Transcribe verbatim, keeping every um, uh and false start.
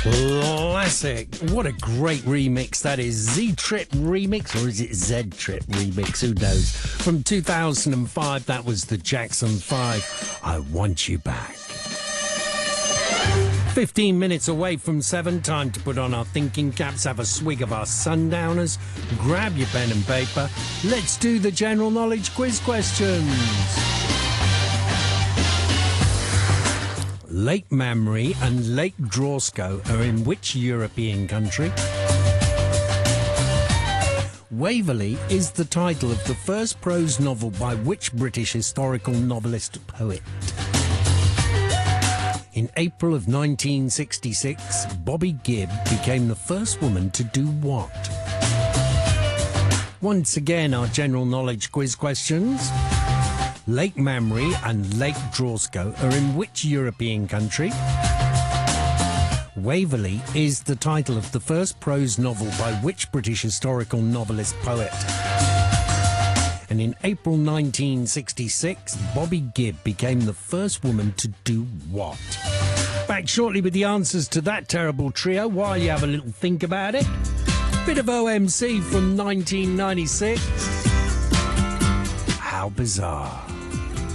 Classic. What a great remix that is. Z-Trip remix, or is it Z-Trip remix? Who knows? From two thousand five, that was the Jackson five. I Want You Back. fifteen minutes away from seven, time to put on our thinking caps, have a swig of our sundowners, grab your pen and paper. Let's do the general knowledge quiz questions. Lake Mamre and Lake Drawsko are in which European country? Waverley is the title of the first prose novel by which British historical novelist poet? In April of nineteen sixty-six, Bobby Gibb became the first woman to do what? Once again, our general knowledge quiz questions. Lake Mamre and Lake Drawsko are in which European country? Waverley is the title of the first prose novel by which British historical novelist poet? And in April nineteen sixty-six, Bobby Gibb became the first woman to do what? Back shortly with the answers to that terrible trio while you have a little think about it. Bit of O M C from nineteen ninety-six. How bizarre.